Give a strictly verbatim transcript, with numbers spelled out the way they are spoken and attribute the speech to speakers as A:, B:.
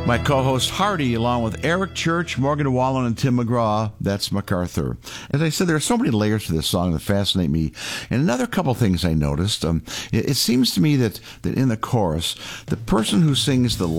A: My co-host Hardy, along with Eric Church, Morgan Wallen, and Tim McGraw. That's MacArthur. As I said, there are so many layers to this song that fascinate me. And another couple things I noticed. Um, it, it seems to me that, that in the chorus, the person who sings the